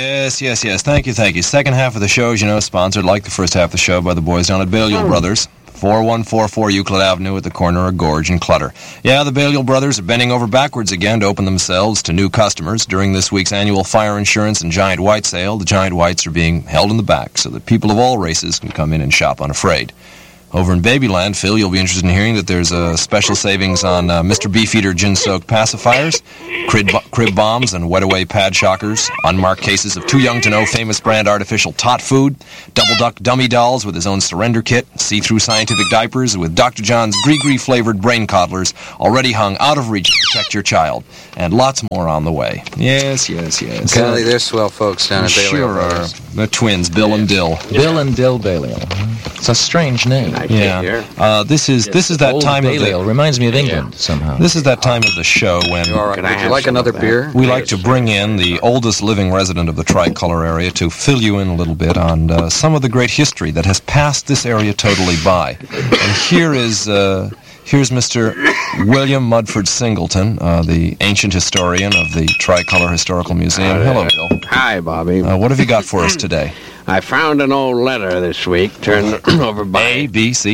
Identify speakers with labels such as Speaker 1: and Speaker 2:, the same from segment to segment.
Speaker 1: Yes. Thank you. Second half of the show, as you know, sponsored like the first half of the show by the boys down at Balliol Brothers. 4144 Euclid Avenue at the corner of Gorge and Clutter. Yeah, the Balliol brothers are bending over backwards again to open themselves to new customers. During this week's annual fire insurance and Giant White sale, the Giant Whites are being held in the back so that people of all races can come in and shop unafraid. Over in Babyland, Phil, you'll be interested in hearing that there's a special savings on Mr. Beefeater gin-soaked pacifiers, crib bombs and wet-away pad shockers, unmarked cases of Too Young to Know famous brand artificial tot food, Double Duck dummy dolls with his own surrender kit, see-through scientific diapers with Dr. John's Gree-Gree-flavored brain coddlers already hung out of reach to protect your child, and lots more on the way. Yes.
Speaker 2: Golly, they're swell folks down at Balliol.
Speaker 1: Sure are. The twins, Bill and Dill.
Speaker 3: Bill and Dill Balliol. It's a strange name.
Speaker 1: Yeah. This is that
Speaker 3: Old
Speaker 1: time
Speaker 3: Balliol.
Speaker 1: of the...
Speaker 3: Reminds me of England somehow.
Speaker 1: This is that time of the show when...
Speaker 2: Would you like another beer?
Speaker 1: We like to bring in the oldest living resident of the Tricolor area to fill you in a little bit on some of the great history that has passed this area totally by. And here's Mr. William Mudford Singleton, the ancient historian of the Tricolor Historical Museum. Hello, Bill.
Speaker 4: Hi, Bobby.
Speaker 1: What have you got for us today?
Speaker 4: I found an old letter this week turned over by...
Speaker 1: A, B, C.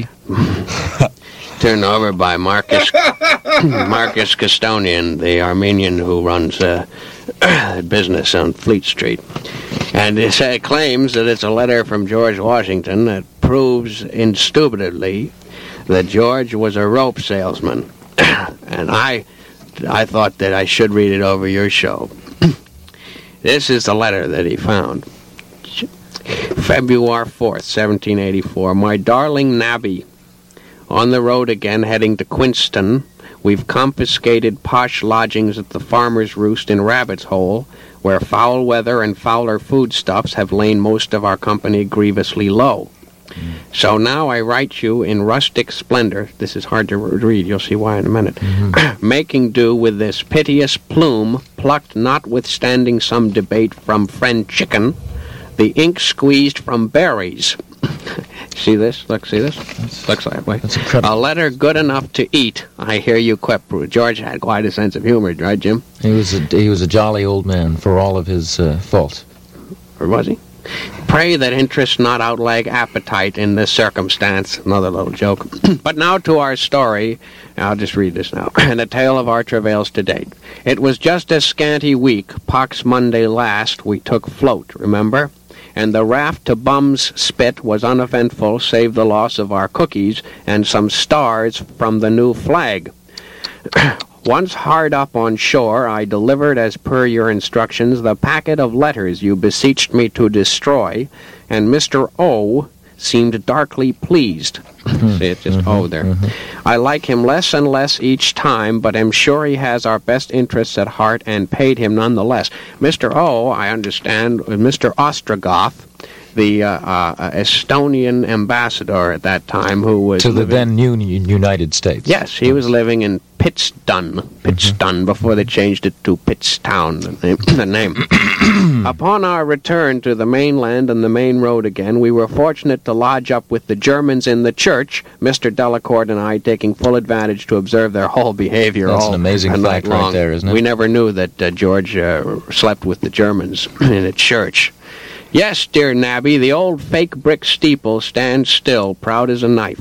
Speaker 4: Turned over by Marcus Custonian, the Armenian who runs a business on Fleet Street. And it claims that it's a letter from George Washington that proves indubitably that George was a rope salesman. And I thought that I should read it over your show. This is the letter that he found. February 4th, 1784. My darling Nabby, on the road again heading to Quinston. We've confiscated posh lodgings at the Farmer's Roost in Rabbit's Hole, where foul weather and fouler foodstuffs have lain most of our company grievously low. So now I write you in rustic splendor, this is hard to read, you'll see why in a minute, making do with this piteous plume, plucked notwithstanding some debate from friend Chicken, the ink squeezed from berries. See this? Look, see this? Looks that way.
Speaker 3: That's incredible.
Speaker 4: A letter good enough to eat, I hear you quip. George had quite a sense of humor, right, Jim?
Speaker 3: He was a jolly old man for all of his faults.
Speaker 4: Or was he? Pray that interest not outlag appetite in this circumstance. Another little joke. But now to our story. I'll just read this now. And a tale of our travails to date. It was just a scanty week, Pox Monday last, we took float, remember? And the raft to Bum's Spit was uneventful, save the loss of our cookies and some stars from the new flag. Once hard up on shore, I delivered, as per your instructions, the packet of letters you beseeched me to destroy, and Mr. O seemed darkly pleased. See, it's just O there. I like him less and less each time, but am sure he has our best interests at heart and paid him nonetheless. Mr. O, I understand, Mr. Ostrogoth, the Estonian ambassador at that time, who was
Speaker 3: to the then United States.
Speaker 4: Yes, he was living in Pittston, before they changed it to Pittstown, the name. Upon our return to the mainland and the main road again, we were fortunate to lodge up with the Germans in the church, Mr. Delacourt and I taking full advantage to observe their whole behavior all night long.
Speaker 3: That's an amazing fact right there, isn't it?
Speaker 4: We never knew that George slept with the Germans in a church. Yes, dear Nabby, the old fake brick steeple stands still, proud as a knife.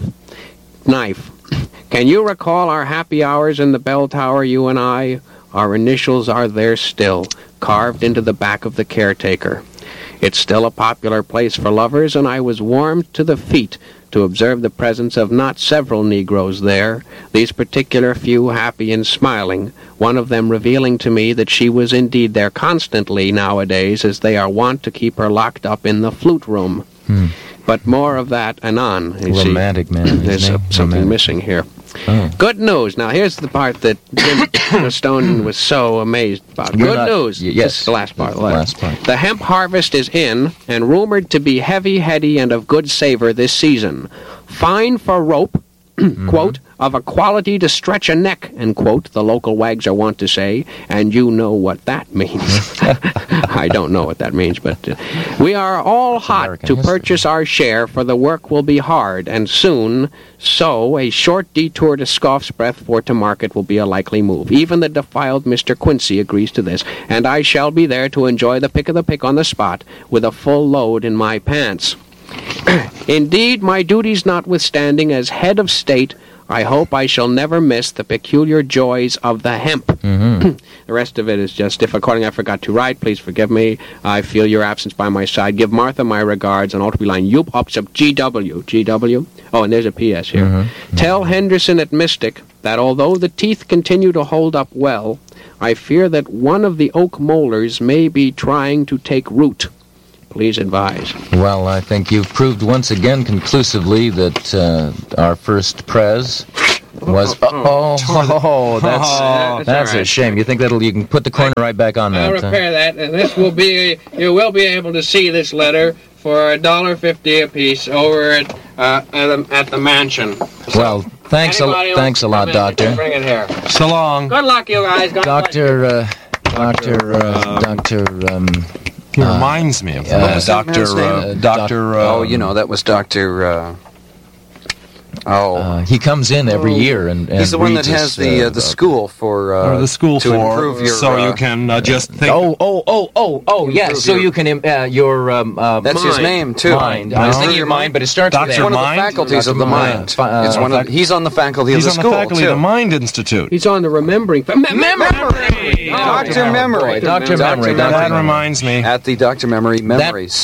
Speaker 4: Can you recall our happy hours in the bell tower, you and I? Our initials are there still, carved into the back of the caretaker. It's still a popular place for lovers, and I was warmed to the feet to observe the presence of not several Negroes there, these particular few happy and smiling, one of them revealing to me that she was indeed there constantly nowadays, as they are wont to keep her locked up in the flute room. But more of that anon.
Speaker 3: Romantic man.
Speaker 4: There's something missing here.
Speaker 3: Oh.
Speaker 4: Good news. Now, here's the part that Jim Stone was so amazed about. Good news.
Speaker 3: Yes.
Speaker 4: This is the last part of the letter. The hemp harvest is in, and rumored to be heavy, heady, and of good savor this season. Fine for rope, quote, of a quality to stretch a neck, end quote, the local wags are wont to say, and you know what that means. I don't know what that means, but we are all hot
Speaker 3: American
Speaker 4: to
Speaker 3: history.
Speaker 4: purchase our share, for the work will be hard, and soon, so a short detour to Scoff's Breath for to market will be a likely move. Even the defiled Mr. Quincy agrees to this, and I shall be there to enjoy the pick of the pick on the spot with a full load in my pants. Indeed, my duties notwithstanding, as head of state, I hope I shall never miss the peculiar joys of the hemp. The rest of it is just, if according I forgot to write, please forgive me. I feel your absence by my side. Give Martha my regards, and all to be line, Yoop ups up GW. GW? Oh, and there's a PS here. Tell Henderson at Mystic that although the teeth continue to hold up well, I fear that one of the oak molars may be trying to take root. Please advise.
Speaker 3: Well, I think you've proved once again conclusively that our first prez was... That's a shame. You think you can put the corner right back on
Speaker 4: I'll
Speaker 3: that?
Speaker 4: repair that, and this will be, you will be able to see this letter for $1.50 apiece over at the mansion.
Speaker 3: Well, thanks a lot, Doctor.
Speaker 4: Bring it here.
Speaker 1: So long.
Speaker 4: Good luck, you guys. God bless you.
Speaker 1: He reminds me of Dr.
Speaker 2: Oh, you know, that was Dr.
Speaker 3: He comes in every year and
Speaker 2: he's the one that has the school for
Speaker 1: the school
Speaker 2: to
Speaker 1: for
Speaker 2: improve your
Speaker 1: so you can just think.
Speaker 3: Yes. So you can your
Speaker 2: that's his name too.
Speaker 3: Mind. I was thinking your mind, but it starts with
Speaker 2: It's
Speaker 3: M.
Speaker 2: one of the faculties of the mind. It's one of he's on the faculty of
Speaker 1: He's
Speaker 2: the
Speaker 1: on
Speaker 2: school
Speaker 1: the faculty
Speaker 2: too.
Speaker 1: of the Mind Institute.
Speaker 4: He's on the remembering...
Speaker 2: Memory. Dr. Memory.
Speaker 3: Dr. Memory.
Speaker 1: That reminds me.
Speaker 2: At the Dr. Memory Memories.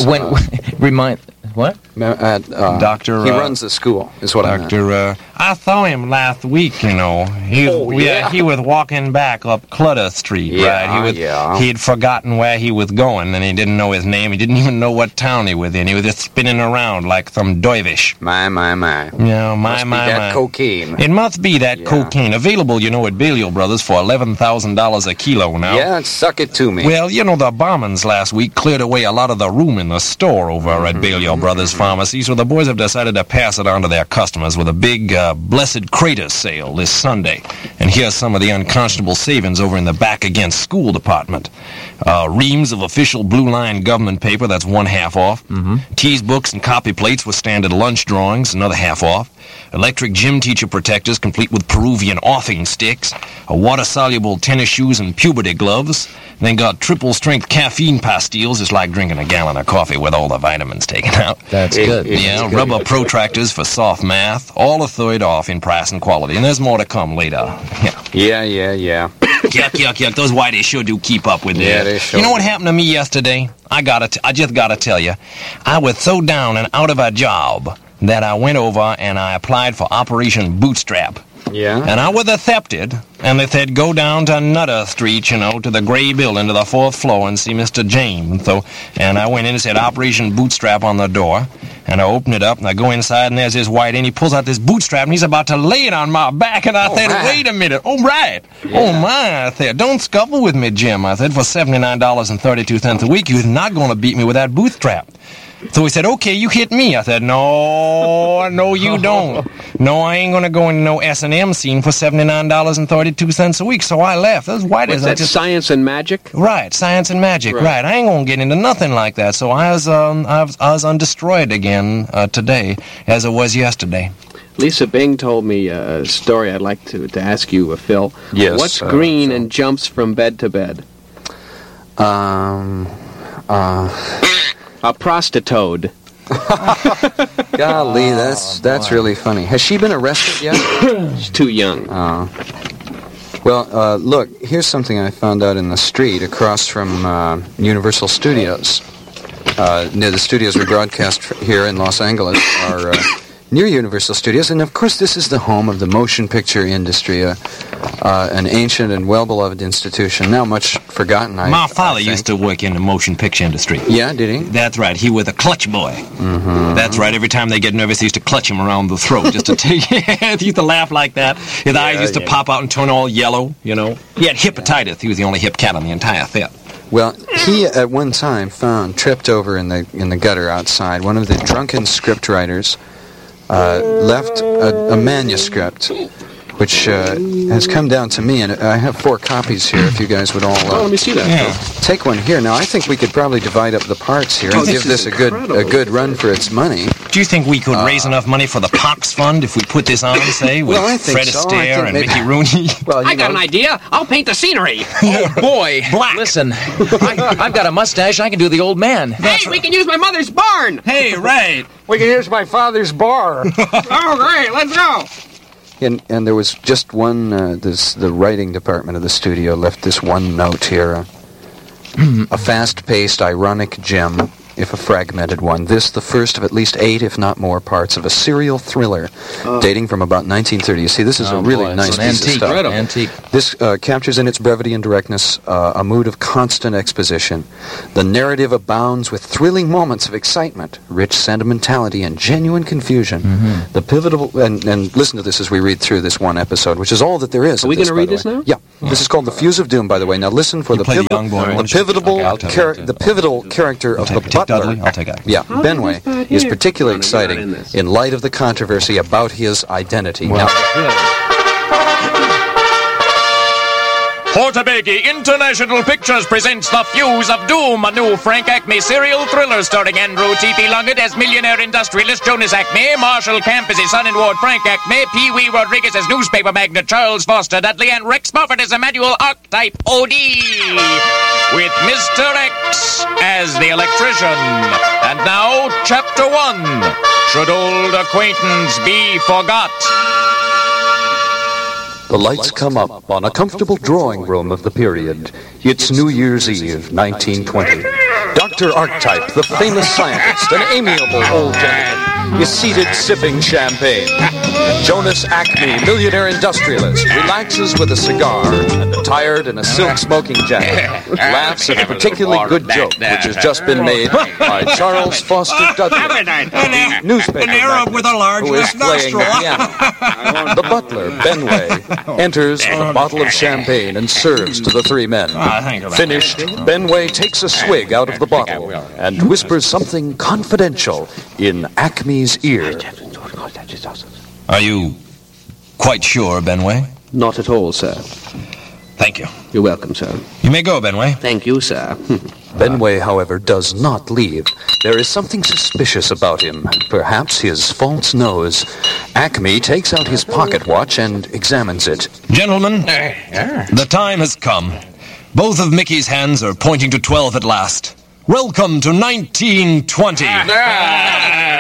Speaker 3: What?
Speaker 1: Dr.
Speaker 2: He runs the school, is what I meant.
Speaker 1: I saw him last week, you know. He was walking back up Clutter Street, right? He had forgotten where he was going, and he didn't know his name. He didn't even know what town he was in. He was just spinning around like some dervish.
Speaker 2: My.
Speaker 1: Yeah,
Speaker 2: Must be that cocaine.
Speaker 1: It must be that cocaine. Available, you know, at Baliol Brothers for $11,000 a kilo now.
Speaker 2: Yeah, suck it to me.
Speaker 1: Well, you know, the bombings last week cleared away a lot of the room in the store over at Baliol Brothers Pharmacy, so the boys have decided to pass it on to their customers with a big Blessed Craters sale this Sunday. And here's some of the unconscionable savings over in the Back Against School department. Reams of official Blue Line government paper, that's 1/2 off. Tease books and copy plates with standard lunch drawings, another 1/2 off. Electric gym teacher protectors complete with Peruvian offing sticks. Water-soluble tennis shoes and puberty gloves. Then got triple-strength caffeine pastilles. It's like drinking a gallon of coffee with all the vitamins taken out.
Speaker 3: That's good.
Speaker 1: Yeah, rubber protractors for soft math. All a third off in price and quality. And there's more to come later.
Speaker 2: Yeah.
Speaker 1: Yuck. Those whiteys sure do keep up with
Speaker 2: Yeah,
Speaker 1: it.
Speaker 2: they sure
Speaker 1: You know what
Speaker 2: do.
Speaker 1: happened to me yesterday? I just gotta tell you. I was so down and out of a job that I went over and I applied for Operation Bootstrap.
Speaker 2: Yeah.
Speaker 1: And I was accepted, and they said go down to Nutter Street, you know, to the gray building to the 4th floor and see Mr. James. And I went in and said Operation Bootstrap on the door, and I opened it up, and I go inside, and there's this white, and he pulls out this bootstrap, and he's about to lay it on my back, and I said,
Speaker 2: right.
Speaker 1: wait a minute, right. Oh, my, I said, don't scuffle with me, Jim. I said, for $79.32 a week, you're not going to beat me with that bootstrap. So he said, okay, you hit me. I said, no, you don't. No, I ain't going to go into no S&M scene for $79.32 a week. So I left. Those whiteys
Speaker 4: What's that, Science and Magic?
Speaker 1: Right, Science and Magic, right. I ain't going to get into nothing like that. So I was undestroyed again today, as it was yesterday.
Speaker 4: Lisa Bing told me a story I'd like to ask you, Phil.
Speaker 2: Yes.
Speaker 4: What's green and jumps from bed to bed? A prostitute.
Speaker 2: Golly, that's really funny. Has she been arrested yet?
Speaker 4: She's too young.
Speaker 2: Well, look, here's something I found out in the street across from Universal Studios. Near the studios we broadcast here in Los Angeles are near Universal Studios, and of course this is the home of the motion picture industry, an ancient and well-beloved institution, now much forgotten.
Speaker 1: My father used to work in the motion picture industry.
Speaker 2: Yeah, did he?
Speaker 1: That's right. He was a clutch boy. That's right. Every time they get nervous, he used to clutch him around the throat just to take. He used to laugh like that. His eyes used to pop out and turn all yellow, you know. He had hepatitis. He was the only hip cat on the entire set.
Speaker 2: Well, he at one time tripped over in the gutter outside. One of the drunken scriptwriters left a manuscript which has come down to me, and I have 4 copies here. If you guys would all
Speaker 4: let me see that.
Speaker 1: Yeah.
Speaker 2: take one here. Now, I think we could probably divide up the parts here and give this a good run for its money.
Speaker 1: Do you think we could raise enough money for the Pox Fund if we put this on, say, with
Speaker 2: Well, I think
Speaker 1: Fred
Speaker 2: so. I
Speaker 1: Astaire
Speaker 2: think
Speaker 1: and
Speaker 2: maybe-
Speaker 1: Mickey Rooney?
Speaker 2: Well,
Speaker 4: I got an idea. I'll paint the scenery.
Speaker 3: Oh, boy.
Speaker 1: Black.
Speaker 3: Listen, I've got a mustache. I can do the old man.
Speaker 4: Hey, we can use my mother's barn.
Speaker 1: Hey, right.
Speaker 4: We can use my father's bar. Oh, great. Let's go.
Speaker 2: And there was just one, the writing department of the studio left this one note here. A fast-paced, ironic gem, if a fragmented one. This, the first of at least 8, if not more, parts of a serial thriller dating from about 1930. You see, this is a really nice piece of stuff.
Speaker 3: Antique.
Speaker 2: This captures in its brevity and directness a mood of constant exposition. The narrative abounds with thrilling moments of excitement, rich sentimentality, and genuine confusion. The pivotal... And listen to this as we read through this one episode, which is all that there is.
Speaker 4: Are we
Speaker 2: going to
Speaker 4: read this now?
Speaker 2: Yeah. This is called The Fuse of Doom, by the way. Now listen for the
Speaker 1: play the young boy, why don't you? Okay, I'll take it.
Speaker 2: the pivotal character of the
Speaker 1: Dick
Speaker 2: butler.
Speaker 1: Dudley? I'll take it.
Speaker 2: Yeah,
Speaker 4: How
Speaker 2: Benway
Speaker 4: did this part
Speaker 2: is
Speaker 4: here?
Speaker 2: particularly
Speaker 4: Oh, no, you're not
Speaker 2: exciting
Speaker 4: in this.
Speaker 2: in light of the controversy about his identity. Now,
Speaker 5: Portabegi International Pictures presents The Fuse of Doom, a new Frank Acme serial thriller starring Andrew T.P. Luggett as millionaire industrialist Jonas Acme, Marshall Camp as his son in ward Frank Acme, Pee Wee Rodriguez as newspaper magnate Charles Foster Dudley, and Rex Moffat as Emmanuel Archetype O.D. with Mr. X as the electrician. And now, Chapter 1. Should old acquaintance be forgot?
Speaker 2: the lights come up on a comfortable drawing room of the period. It's New Year's Eve, 1920. Dr. Archetype, the famous scientist, an amiable old gentleman, is seated sipping champagne. Jonas Acme, millionaire industrialist, relaxes with a cigar and attired in a silk smoking jacket, laughs at a particularly good joke which has just been made by Charles Foster Dudley, the newspaper magnate,
Speaker 1: with a large
Speaker 2: who is playing the piano. The butler, Benway, enters with a bottle of champagne and serves to the 3 men.
Speaker 1: thank you.
Speaker 2: Finished, Benway takes a swig out of the bottle and whispers something confidential in Acme's ear.
Speaker 1: Are you quite sure, Benway?
Speaker 4: Not at all, sir.
Speaker 1: Thank you.
Speaker 4: You're welcome, sir.
Speaker 1: You may go, Benway.
Speaker 4: Thank you, sir.
Speaker 2: Benway, however, does not leave. There is something suspicious about him. Perhaps his false nose. Acme takes out his pocket watch and examines it.
Speaker 1: Gentlemen, the time has come. Both of Mickey's hands are pointing to 12 at last. Welcome to 1920.